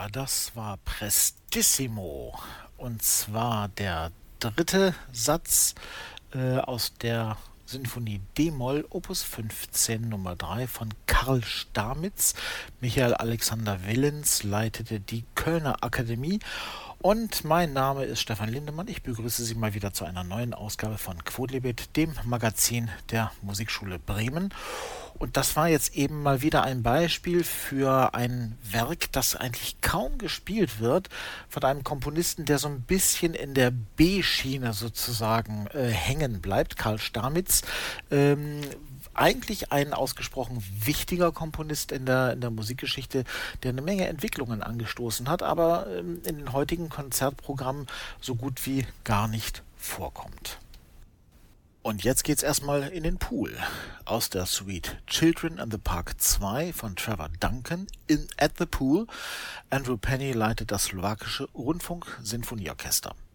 Das war Prestissimo. Und zwar der dritte Satz aus der Sinfonie D-Moll, Opus 15, Nummer 3 von Karl Stamitz. Michael Alexander Willens leitete die Kölner Akademie. Und mein Name ist Stefan Lindemann. Ich begrüße Sie mal wieder zu einer neuen Ausgabe von Quodlibet, dem Magazin der Musikschule Bremen. Und das war jetzt eben mal wieder ein Beispiel für ein Werk, das eigentlich kaum gespielt wird, von einem Komponisten, der so ein bisschen in der B-Schiene sozusagen hängen bleibt, Karl Stamitz. Eigentlich ein ausgesprochen wichtiger Komponist in der Musikgeschichte, der eine Menge Entwicklungen angestoßen hat, aber in den heutigen Konzertprogrammen so gut wie gar nicht vorkommt. Und jetzt geht's erstmal in den Pool. Aus der Suite Children in the Park 2 von Trevor Duncan in At the Pool. Andrew Penny leitet das slowakische Rundfunk-Sinfonieorchester.